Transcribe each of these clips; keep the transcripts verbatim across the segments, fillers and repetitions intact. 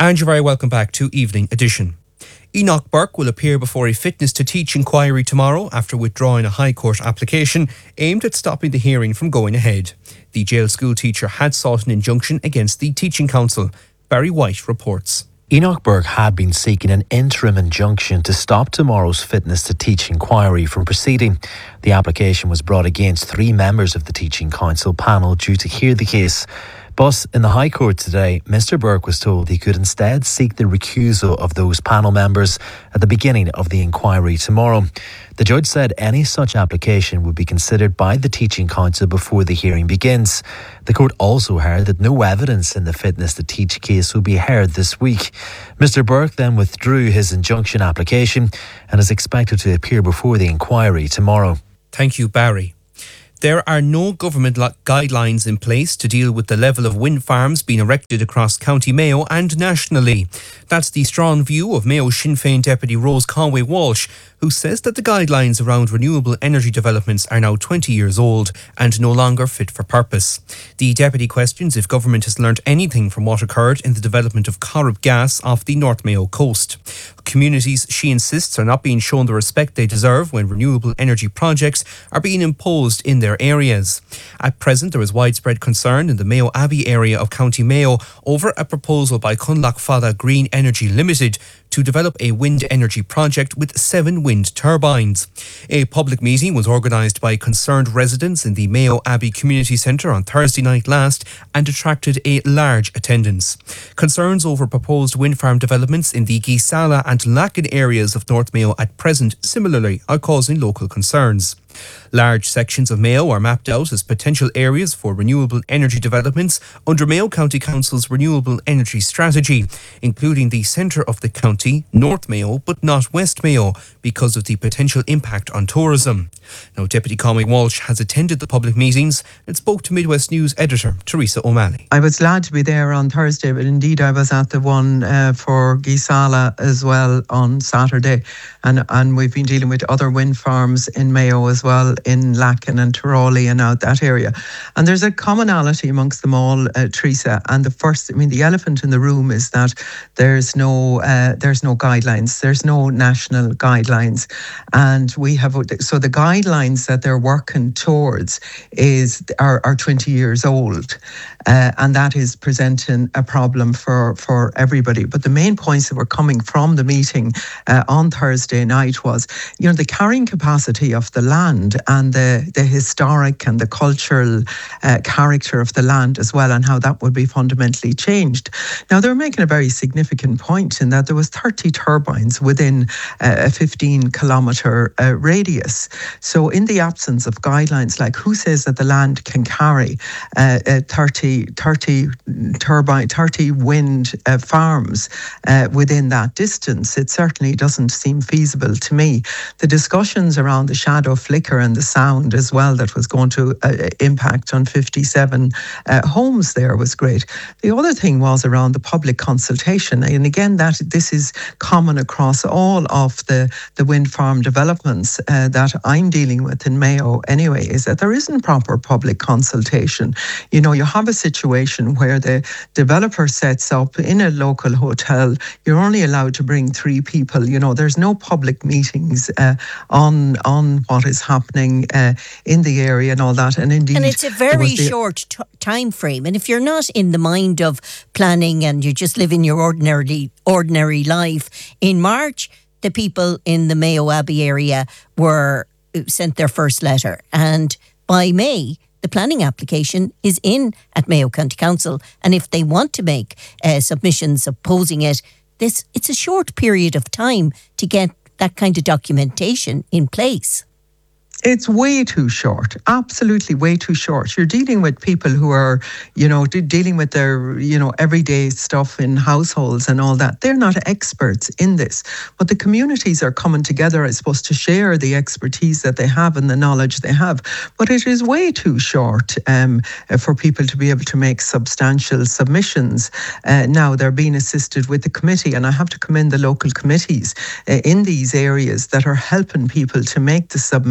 And you're very welcome back to Evening Edition. Enoch Burke will appear before a fitness to teach inquiry tomorrow after withdrawing a High Court application aimed at stopping the hearing from going ahead. The jail school teacher had sought an injunction against the Teaching Council. Barry White reports. Enoch Burke had been seeking an interim injunction to stop tomorrow's fitness to teach inquiry from proceeding. The application was brought against three members of the Teaching Council panel due to hear the case. But in the High Court today, Mr Burke was told he could instead seek the recusal of those panel members at the beginning of the inquiry tomorrow. The judge said any such application would be considered by the Teaching Council before the hearing begins. The court also heard that no evidence in the fitness to teach case will be heard this week. Mr Burke then withdrew his injunction application and is expected to appear before the inquiry tomorrow. Thank you, Barry. There are no government guidelines in place to deal with the level of wind farms being erected across County Mayo and nationally. That's the strong view of Mayo Sinn Féin Deputy Rose Conway Walsh, who says that the guidelines around renewable energy developments are now twenty years old and no longer fit for purpose. The deputy questions if government has learnt anything from what occurred in the development of Corrib gas off the North Mayo coast. Communities, she insists, are not being shown the respect they deserve when renewable energy projects are being imposed in their areas. At present, there is widespread concern in the Mayo Abbey area of County Mayo over a proposal by Cunlock Fada Green Energy Limited to develop a wind energy project with seven wind turbines. A public meeting was organised by concerned residents in the Mayo Abbey Community Centre on Thursday night last and attracted a large attendance. Concerns over proposed wind farm developments in the Gisala and Lacken areas of North Mayo at present similarly are causing local concerns. Large sections of Mayo are mapped out as potential areas for renewable energy developments under Mayo County Council's renewable energy strategy, including the centre of the county, North Mayo, but not West Mayo, because of the potential impact on tourism. Now, Deputy Conway Walsh has attended the public meetings and spoke to Midwest News editor Teresa O'Malley. I was glad to be there on Thursday, but indeed I was at the one uh, for Gisala as well on Saturday, and, and we've been dealing with other wind farms in Mayo as well, in Lacken and Tiroli and out that area. And there's a commonality amongst them all, uh, Teresa. And the first, I mean, the elephant in the room is that there's no uh, there's no guidelines. There's no national guidelines. And we have, so the guidelines that they're working towards is are, are twenty years old. Uh, and that is presenting a problem for, for everybody. But the main points that were coming from the meeting uh, on Thursday night was, you know, the carrying capacity of the land and the, the historic and the cultural uh, character of the land as well, and how that would be fundamentally changed. Now, they were making a very significant point in that there was thirty turbines within uh, a fifteen kilometre uh, radius. So in the absence of guidelines, like who says that the land can carry uh, uh, thirty, thirty turbine, thirty wind uh, farms uh, within that distance, it certainly doesn't seem feasible to me. The discussions around the shadow flicker and the sound as well that was going to uh, impact on fifty-seven uh, homes there was great. The other thing was around the public consultation, and again that this is common across all of the, the wind farm developments uh, that I'm dealing with in Mayo anyway, is that there isn't proper public consultation. You know, you have a situation where the developer sets up in a local hotel, you're only allowed to bring three people, you know, there's no public meetings uh, on on what is happening uh, in the area and all that. And indeed, and it's a very short t- time frame. And if you're not in the mind of planning and you're just living your ordinary ordinary life, in March, the people in the Mayo Abbey area were sent their first letter, and by May, the planning application is in at Mayo County Council, and if they want to make uh, submissions opposing it, this it's a short period of time to get that kind of documentation in place. It's way too short, absolutely way too short. You're dealing with people who are, you know, de- dealing with their, you know, everyday stuff in households and all that. They're not experts in this, but the communities are coming together, I suppose, to share the expertise that they have and the knowledge they have. But it is way too short um, for people to be able to make substantial submissions. Uh, now they're being assisted with the committee, and I have to commend the local committees uh, in these areas that are helping people to make the submissions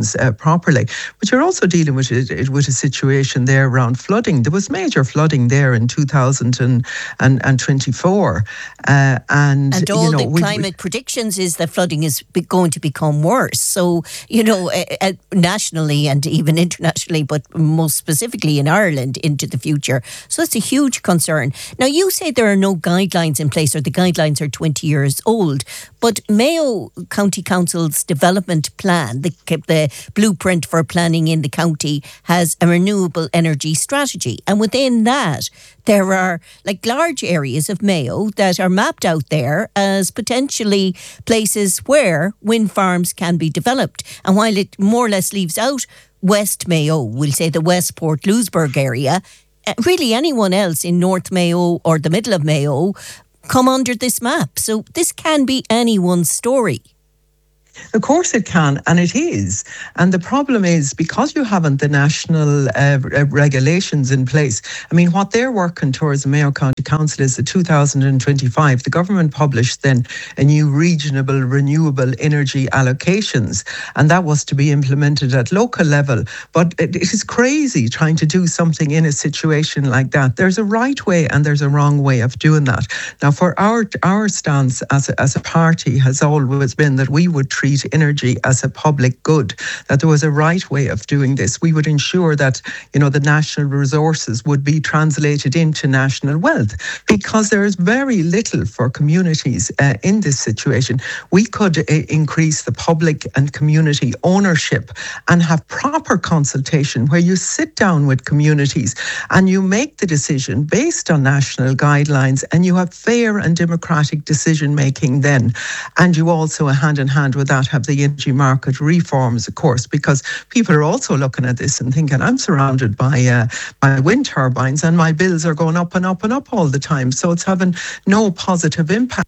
conditions uh, properly. But you're also dealing with it, with a situation there around flooding. There was major flooding there in two thousand twenty-four, uh, and and all you know, the climate predictions is that flooding is be- going to become worse. So you know, uh, uh, nationally and even internationally, but most specifically in Ireland into the future. So that's a huge concern. Now you say there are no guidelines in place, or the guidelines are twenty years old, but Mayo County Council's development plan, the, the blueprint for planning in the county, has a renewable energy strategy, and within that there are like large areas of Mayo that are mapped out there as potentially places where wind farms can be developed. And while it more or less leaves out West Mayo, we'll say the West Port Louisburg area, really anyone else in North Mayo or the middle of Mayo come under this map. So this can be anyone's story. Of course it can, and it is. And the problem is, because you haven't the national uh, regulations in place, I mean, what they're working towards the Mayo County Council is the two thousand twenty-five. The government published then a new regional renewable energy allocations, and that was to be implemented at local level. But it, it is crazy trying to do something in a situation like that. There's a right way and there's a wrong way of doing that. Now, for our our stance as a, as a party has always been that we would treat energy as a public good, that there was a right way of doing this. We would ensure that, you know, the national resources would be translated into national wealth, because there is very little for communities uh, in this situation. We could uh, increase the public and community ownership and have proper consultation where you sit down with communities and you make the decision based on national guidelines, and you have fair and democratic decision making then. And you also, hand in hand with that, have the energy market reforms, of course, because people are also looking at this and thinking, I'm surrounded by uh, by wind turbines and my bills are going up and up and up all the time. So it's having no positive impact.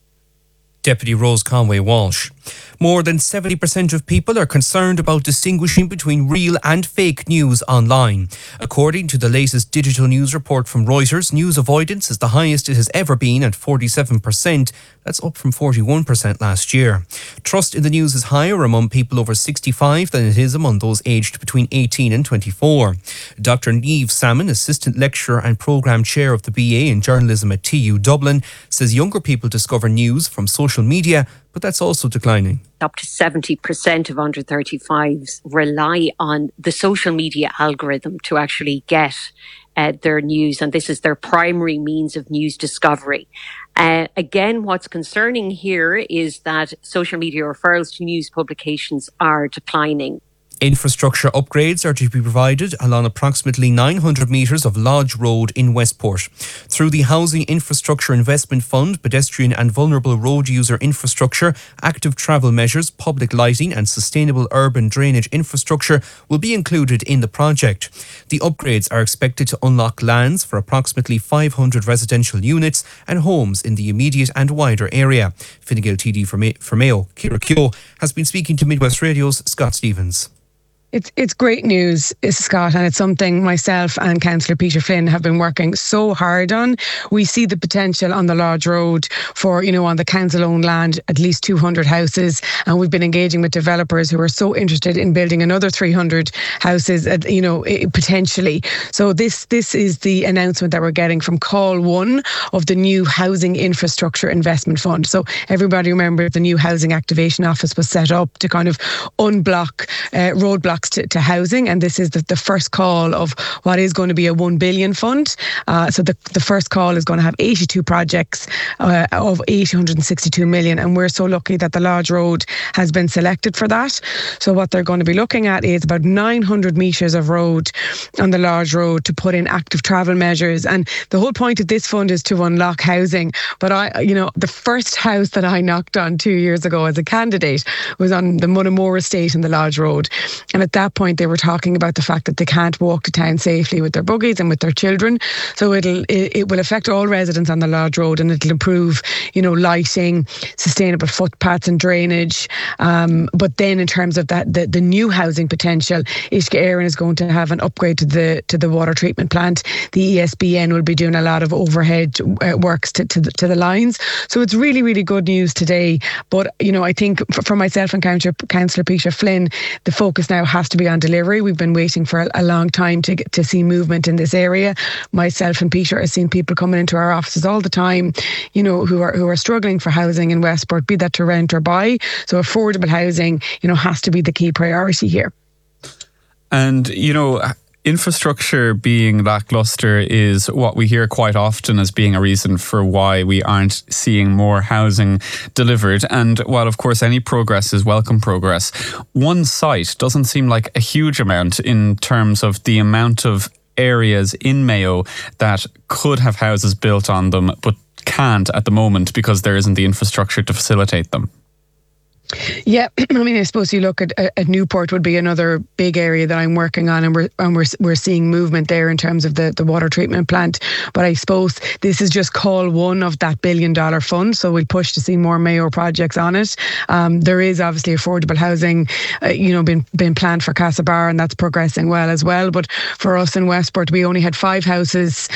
Deputy Rose Conway Walsh. More than seventy percent of people are concerned about distinguishing between real and fake news online. According to the latest digital news report from Reuters, news avoidance is the highest it has ever been at forty-seven percent. That's up from forty-one percent last year. Trust in the news is higher among people over sixty-five than it is among those aged between eighteen and twenty-four. Doctor Niamh Salmon, Assistant Lecturer and Programme Chair of the B A in Journalism at T U Dublin, says younger people discover news from social media, but that's also declining. Up to seventy percent of under thirty-fives rely on the social media algorithm to actually get uh, their news, and this is their primary means of news discovery. Uh, again, what's concerning here is that social media referrals to news publications are declining. Infrastructure upgrades are to be provided along approximately nine hundred metres of Lodge Road in Westport. Through the Housing Infrastructure Investment Fund, pedestrian and vulnerable road user infrastructure, active travel measures, public lighting and sustainable urban drainage infrastructure will be included in the project. The upgrades are expected to unlock lands for approximately five hundred residential units and homes in the immediate and wider area. Fine Gael T D for, May- for Mayo, Ciara Keogh, has been speaking to Midwest Radio's Scott Stevens. It's it's great news, Scott, and it's something myself and Councillor Peter Flynn have been working so hard on. We see the potential on the Lodge Road for, you know, on the council-owned land, at least two hundred houses, and we've been engaging with developers who are so interested in building another three hundred houses, you know, potentially. So this this is the announcement that we're getting from Call One of the new Housing Infrastructure Investment Fund. So everybody remember the new Housing Activation Office was set up to kind of unblock uh, roadblocks To, to housing, and this is the, the first call of what is going to be a one billion fund. Uh, so the, the first call is going to have eighty-two projects uh, of eight hundred sixty-two million, and we're so lucky that the Lodge Road has been selected for that. So what they're going to be looking at is about nine hundred metres of road on the Lodge Road to put in active travel measures, and the whole point of this fund is to unlock housing. But I, you know, the first house that I knocked on two years ago as a candidate was on the Munnamore estate in the Lodge Road, and at that point they were talking about the fact that they can't walk to town safely with their buggies and with their children. So it'll it, it will affect all residents on the Lodge Road, and it'll improve, you know, lighting, sustainable footpaths and drainage. Um, but then in terms of that, the, the new housing potential, Uisce Éireann is going to have an upgrade to the to the water treatment plant. The E S B N will be doing a lot of overhead uh, works to to the, to the lines. So it's really, really good news today. But, you know, I think for, for myself and Councillor, Councillor Peter Flynn, the focus now has to be on delivery. We've been waiting for a, a long time to get, to see movement in this area. Myself and Peter have seen people coming into our offices all the time, you know, who are who are struggling for housing in Westport, be that to rent or buy. So affordable housing, you know, has to be the key priority here. And, you know, infrastructure being lackluster is what we hear quite often as being a reason for why we aren't seeing more housing delivered. And while, of course, any progress is welcome progress, one site doesn't seem like a huge amount in terms of the amount of areas in Mayo that could have houses built on them but can't at the moment because there isn't the infrastructure to facilitate them. Yeah, I mean, I suppose you look at, at Newport would be another big area that I'm working on, and we're and we're we're seeing movement there in terms of the, the water treatment plant. But I suppose this is just call one of that billion dollar fund, so we'll push to see more Mayo projects on it. Um, there is obviously affordable housing, uh, you know, been been planned for Castlebar, and that's progressing well as well. But for us in Westport, we only had five houses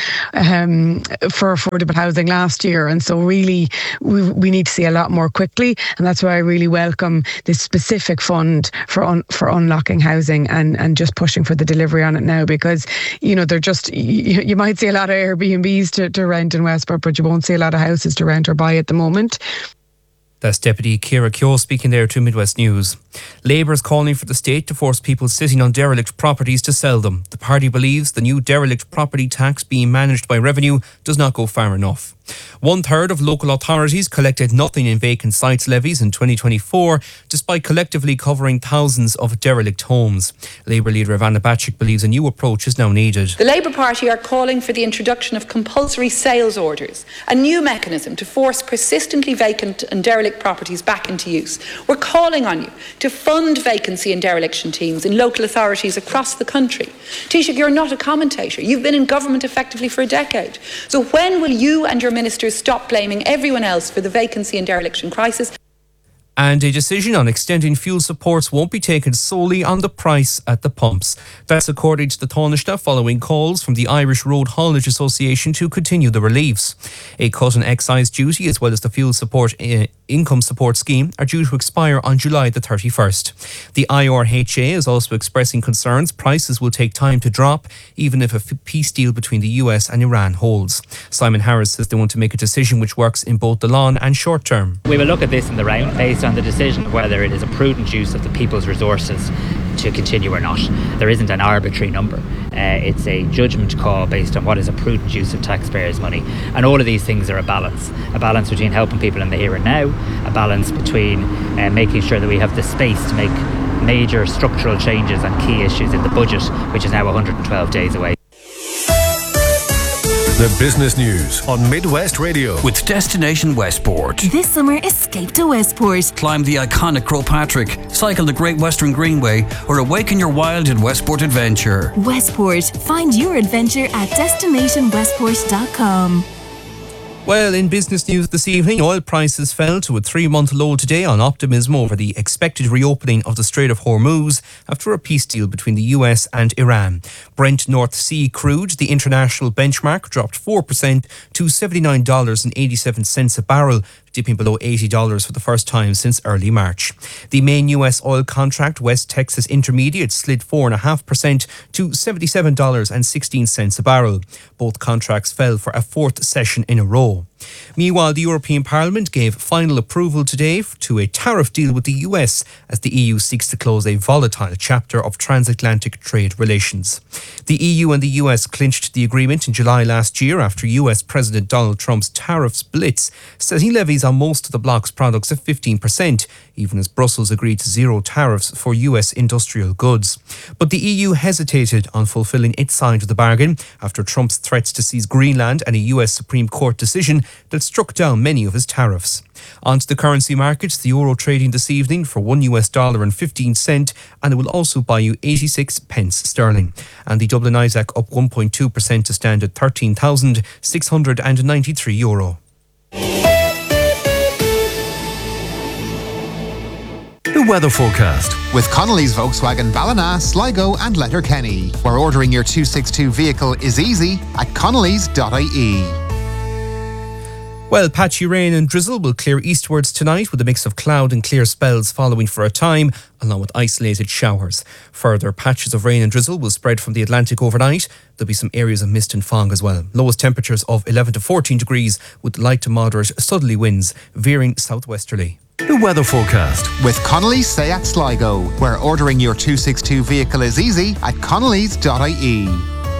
um, for affordable housing last year, and so really we we need to see a lot more quickly, and that's why I really welcome this specific fund for un, for unlocking housing and, and just pushing for the delivery on it now, because, you know, they're just, you, you might see a lot of Airbnbs to, to rent in Westport, but you won't see a lot of houses to rent or buy at the moment. That's Deputy Ciara Keogh speaking there to Midwest News. Labour is calling for the state to force people sitting on derelict properties to sell them. The party believes the new derelict property tax being managed by Revenue does not go far enough. One third of local authorities collected nothing in vacant sites levies in twenty twenty-four, despite collectively covering thousands of derelict homes. Labour leader Ivana Bacik believes a new approach is now needed. The Labour Party are calling for the introduction of compulsory sales orders, a new mechanism to force persistently vacant and derelict properties back into use. We're calling on you to fund vacancy and dereliction teams in local authorities across the country. Taoiseach, you're not a commentator. You've been in government effectively for a decade. So when will you and your ministers stop blaming everyone else for the vacancy and dereliction crisis? And a decision on extending fuel supports won't be taken solely on the price at the pumps. That's according to the Taoiseach, following calls from the Irish Road Haulage Association to continue the reliefs. A cut in excise duty as well as the fuel support uh, income support scheme are due to expire on July the thirty-first. The I R H A is also expressing concerns prices will take time to drop, even if a peace deal between the U S and Iran holds. Simon Harris says they want to make a decision which works in both the long and short term. We will look at this in the round based on the decision of whether it is a prudent use of the people's resources to continue or not. There isn't an arbitrary number. Uh, it's a judgment call based on what is a prudent use of taxpayers' money. And all of these things are a balance. A balance between helping people in the here and now, a balance between uh, making sure that we have the space to make major structural changes on key issues in the budget, which is now one hundred twelve days away. The business news on Midwest Radio with Destination Westport. This summer, escape to Westport. Climb the iconic Croagh Patrick, cycle the Great Western Greenway, or awaken your wild in Westport Adventure. Westport. Find your adventure at destination westport dot com. Well, in business news this evening, oil prices fell to a three-month low today on optimism over the expected reopening of the Strait of Hormuz after a peace deal between the U S and Iran. Brent North Sea crude, the international benchmark, dropped four percent to seventy-nine dollars and eighty-seven cents a barrel, dipping below eighty dollars for the first time since early March. The main U S oil contract, West Texas Intermediate, slid four point five percent to seventy-seven dollars and sixteen cents a barrel. Both contracts fell for a fourth session in a row. Meanwhile, the European Parliament gave final approval today to a tariff deal with the U S as the E U seeks to close a volatile chapter of transatlantic trade relations. The E U and the U S clinched the agreement in July last year after U S President Donald Trump's tariffs blitz set he levies on most of the bloc's products at fifteen percent, even as Brussels agreed to zero tariffs for U S industrial goods. But the E U hesitated on fulfilling its side of the bargain after Trump's threats to seize Greenland and a U S Supreme Court decision that struck down many of his tariffs. On to the currency markets, the euro trading this evening for one U S dollar and fifteen cent, and it will also buy you eighty-six pence sterling. And the Dublin Isaac up one point two percent to stand at thirteen thousand six hundred ninety-three euro. The weather forecast with Connolly's Volkswagen Ballina, Sligo and Letterkenny, where ordering your two sixty-two vehicle is easy at connellys dot I E. Well, patchy rain and drizzle will clear eastwards tonight with a mix of cloud and clear spells following for a time, along with isolated showers. Further patches of rain and drizzle will spread from the Atlantic overnight. There'll be some areas of mist and fog as well. Lowest temperatures of eleven to fourteen degrees with light to moderate southerly winds veering southwesterly. The weather forecast with Connolly's Seat Sligo, where ordering your two sixty-two vehicle is easy at connellys dot I E.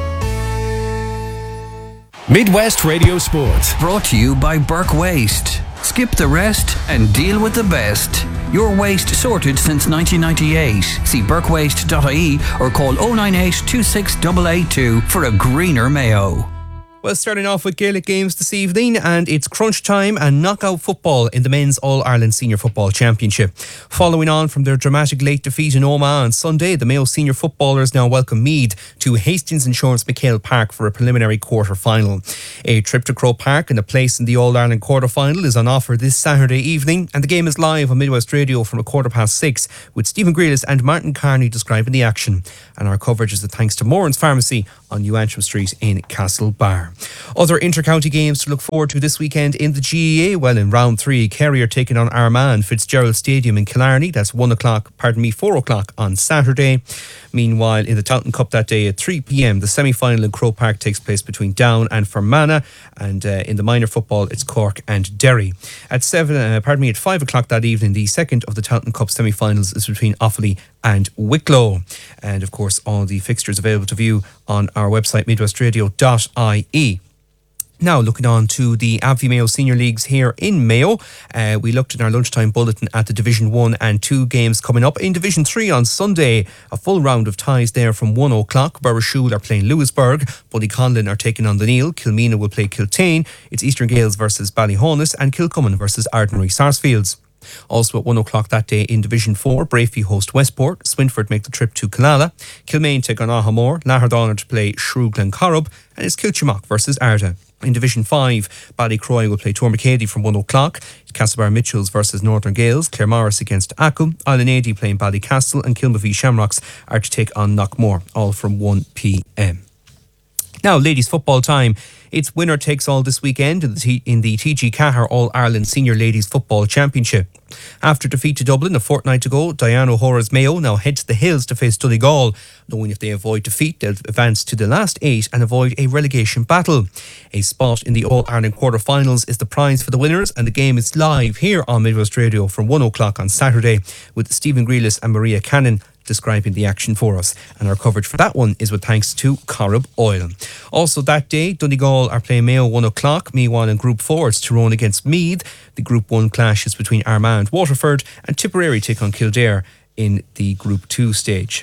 Midwest Radio Sport. Brought to you by Burke Waste. Skip the rest and deal with the best. Your waste sorted since nineteen ninety-eight. See burke waste dot I E or call oh nine eight, two six eight eight two for a greener Mayo. Well, starting off with Gaelic games this evening, and it's crunch time and knockout football in the Men's All-Ireland Senior Football Championship. Following on from their dramatic late defeat in Omagh on Sunday, the Mayo senior footballers now welcome Meath to Hastings Insurance McHale Park for a preliminary quarter-final. A trip to Croke Park and a place in the All-Ireland quarter-final is on offer this Saturday evening, and the game is live on Midwest Radio from a quarter past six, with Stephen Grealis and Martin Carney describing the action. And our coverage is a thanks to Moran's Pharmacy on New Antrim Street in Castlebar. Other inter-county games to look forward to this weekend in the G A A. Well, in round three, Kerry are taking on Armagh, Fitzgerald Stadium in Killarney. That's one o'clock, pardon me, four o'clock on Saturday. Meanwhile, in the Tailteann Cup that day at three p.m, the semi-final in Croke Park takes place between Down and Fermanagh. And uh, in the minor football, it's Cork and Derry. At seven, uh, pardon me, at five o'clock that evening, the second of the Tailteann Cup semi-finals is between Offaly and Wicklow. And of course, all the fixtures available to view on our website, midwest radio dot I E. Now, looking on to the A B V I Mayo Senior Leagues here in Mayo. Uh, we looked in our lunchtime bulletin at the Division one and two games coming up. In Division three on Sunday, a full round of ties there from one o'clock. Burrishoole are playing Lewisburg. Ballyconlin are taking on the Neil. Kilmeena will play Kiltane. It's Eastern Gales versus Ballyhonus and Kilcummin versus Ardnary Sarsfields. Also at one o'clock that day in Division four, Brafey host Westport. Swinford make the trip to Clonala. Kilmaine take on Ahamore. Lahardon are to play Shrew Glencorrib. And it's Kilchimock versus Arda. In Division five, Ballycroy will play Tormacady from one o'clock. Castlebar Mitchells versus Northern Gales. Claremorris against Acum. Island playing Ballycastle. And Kilmavie Shamrocks are to take on Knockmore, all from one p.m. Now, ladies football time. It's winner takes all this weekend in the, T- in the T G Cahir All-Ireland Senior Ladies Football Championship. After defeat to Dublin a fortnight ago, Diane O'Hora's Mayo now head to the hills to face Donegal. Knowing if they avoid defeat, they'll advance to the last eight and avoid a relegation battle. A spot in the All-Ireland quarter-finals is the prize for the winners, and the game is live here on Midwest Radio from one o'clock on Saturday with Stephen Grealis and Maria Cannon describing the action for us. And our coverage for that one is with thanks to Corrib Oil. Also that day, Donegal are playing Mayo one o'clock. Meanwhile in Group four, it's Tyrone against Meath. The Group one clash is between Armagh and Waterford, and Tipperary take on Kildare in the Group two stage.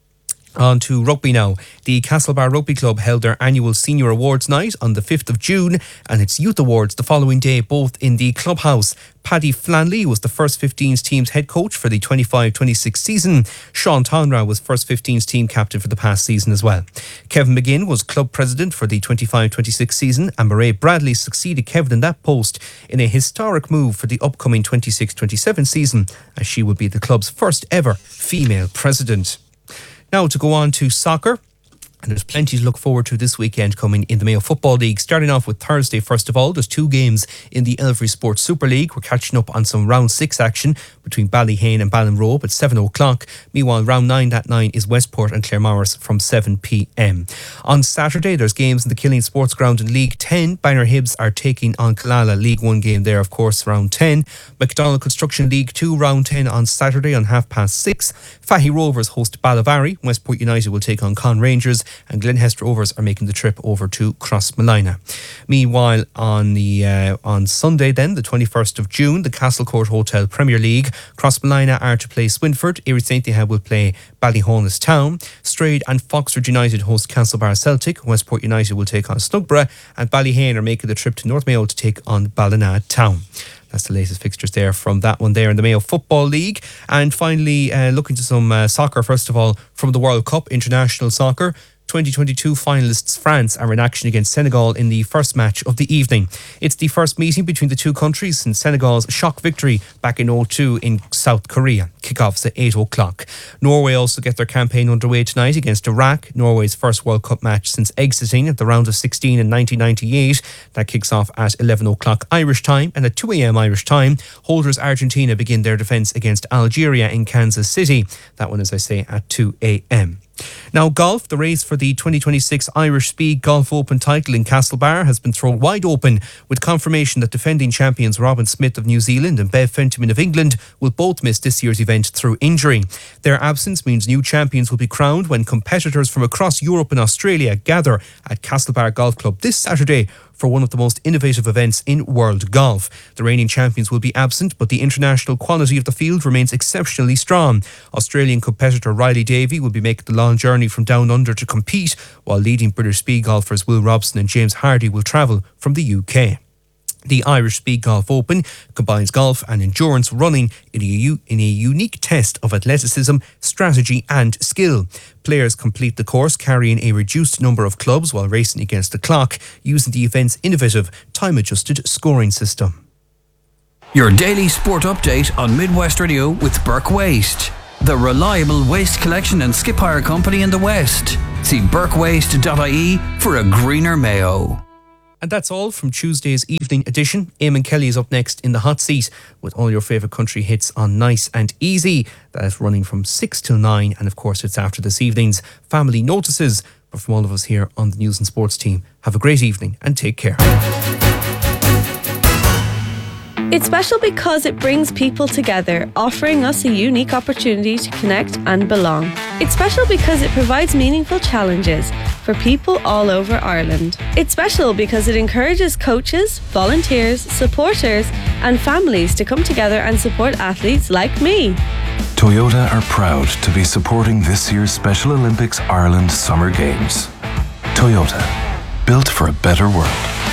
On to rugby now. The Castlebar Rugby Club held their annual Senior Awards Night on the fifth of June, and its Youth Awards the following day, both in the clubhouse. Paddy Flanley was the First fifteens team's head coach for the twenty-five twenty-six season. Sean Tonra was First fifteens team captain for the past season as well. Kevin McGinn was club president for the twenty-five twenty-six season, and Mairead Bradley succeeded Kevin in that post in a historic move for the upcoming twenty-six twenty-seven season, as she will be the club's first ever female president. Now to go on to soccer. And there's plenty to look forward to this weekend coming in the Mayo Football League. Starting off with Thursday, first of all, there's two games in the Elvery Sports Super League. We're catching up on some round six action between Ballyhane and Ballinrobe at seven o'clock. Meanwhile, round nine that nine is Westport and Claremorris from seven p.m. On Saturday, there's games in the Killeen Sports Ground in League ten. Bangor Hibs are taking on Killala. League one game there, of course, round ten. McDonald Construction League two, round ten on Saturday on half past six. Fahy Rovers host Ballavary. Westport United will take on Con Rangers. and Glenhester Rovers are making the trip over to Crossmolina. Meanwhile, on the uh, on Sunday then, the twenty-first of June, the Castlecourt Hotel Premier League, Crossmolina are to play Swinford, Erie Saint Deha will play Ballyhonus Town, Strade and Foxford United host Castlebar Celtic, Westport United will take on Snugborough, and Ballyhane are making the trip to North Mayo to take on Ballina Town. That's the latest fixtures there from that one there in the Mayo Football League. And finally, uh, looking to some uh, soccer, first of all, from the World Cup, international soccer. twenty twenty-two finalists France are in action against Senegal in the first match of the evening. It's the first meeting between the two countries since Senegal's shock victory back in oh two in South Korea. Kickoffs at eight o'clock. Norway also get their campaign underway tonight against Iraq, Norway's first World Cup match since exiting at the round of sixteen in nineteen ninety-eight. That kicks off at eleven o'clock Irish time, and at two a.m. Irish time, holders Argentina begin their defence against Algeria in Kansas City. That one, as I say, at two a.m. Now, golf, the race for the twenty twenty-six Irish Speed Golf Open title in Castlebar has been thrown wide open, with confirmation that defending champions Robin Smith of New Zealand and Bev Fentiman of England will both miss this year's event through injury. Their absence means new champions will be crowned when competitors from across Europe and Australia gather at Castlebar Golf Club this Saturday for one of the most innovative events in world golf. The reigning champions will be absent, but the international quality of the field remains exceptionally strong. Australian competitor Riley Davey will be making the long journey from down under to compete, while leading British speed golfers Will Robson and James Hardy will travel from the U K. The Irish Speed Golf Open combines golf and endurance running in a, u- in a unique test of athleticism, strategy and skill. Players complete the course carrying a reduced number of clubs while racing against the clock, using the event's innovative time-adjusted scoring system. Your daily sport update on Midwest Radio with Burke Waste, the reliable waste collection and skip hire company in the West. See burke waste dot I E for a greener Mayo. And that's all from Tuesday's evening edition. Eamon Kelly is up next in the hot seat with all your favourite country hits on Nice and Easy. That is running from six till nine, and of course it's after this evening's Family Notices. But from all of us here on the News and Sports team, have a great evening and take care. It's special because it brings people together, offering us a unique opportunity to connect and belong. It's special because it provides meaningful challenges for people all over Ireland. It's special because it encourages coaches, volunteers, supporters and families to come together and support athletes like me. Toyota are proud to be supporting this year's Special Olympics Ireland Summer Games. Toyota, built for a better world.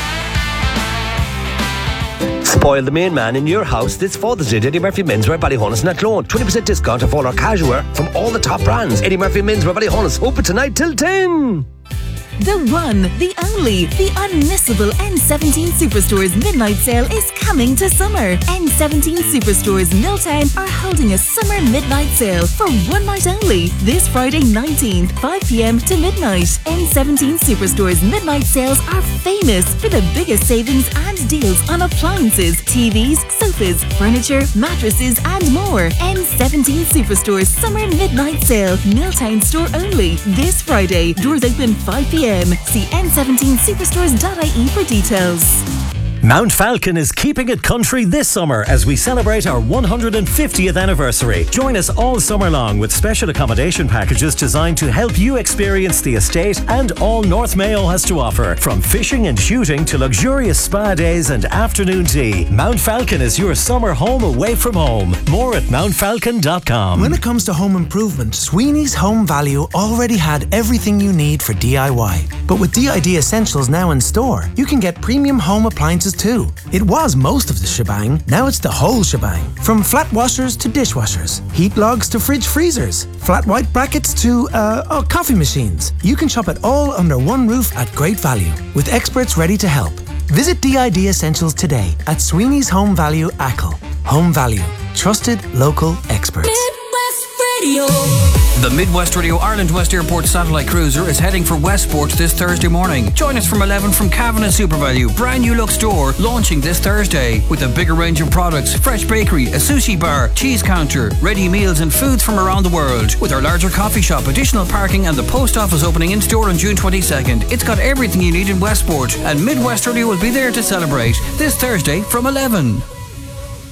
Spoil the main man in your house this Father's Day. Eddie Murphy Menswear, Ballyhonus and Athlone. twenty percent discount off all our casual wear from all the top brands. Eddie Murphy Menswear, Ballyhonus. Open tonight till ten. The one, the only, the unmissable N seventeen Superstores Midnight Sale is coming to summer. N seventeen Superstores Milltown are holding a summer midnight sale for one night only. This Friday nineteenth, five p.m. to midnight. N seventeen Superstores Midnight Sales are famous for the biggest savings and deals on appliances, T Vs, sofas, furniture, mattresses and more. N seventeen Superstores Summer Midnight Sale, Milltown store only. This Friday, doors open five p.m. See N seventeen superstores dot I E for details. Mount Falcon is keeping it country this summer as we celebrate our one hundred fiftieth anniversary. Join us all summer long with special accommodation packages designed to help you experience the estate and all North Mayo has to offer. From fishing and shooting to luxurious spa days and afternoon tea, Mount Falcon is your summer home away from home. More at mount falcon dot com. When it comes to home improvement, Sweeney's Home Value already had everything you need for D I Y. But with D I D Essentials now in store, you can get premium home appliances too. It was most of the shebang, now it's the whole shebang. From flat washers to dishwashers, heat logs to fridge freezers, flat white brackets to uh, oh, coffee machines. You can shop it all under one roof at great value, with experts ready to help. Visit D I D Essentials today at Sweeney's Home Value Ackle. Home Value, trusted local experts. Midwest Radio. The Midwest Radio Ireland West Airport Satellite Cruiser is heading for Westport this Thursday morning. Join us from eleven from Cavan and SuperValue. Brand new look store launching this Thursday with a bigger range of products, fresh bakery, a sushi bar, cheese counter, ready meals and foods from around the world. With our larger coffee shop, additional parking and the post office opening in store on June twenty-second. It's got everything you need in Westport, and Midwest Radio will be there to celebrate this Thursday from eleven.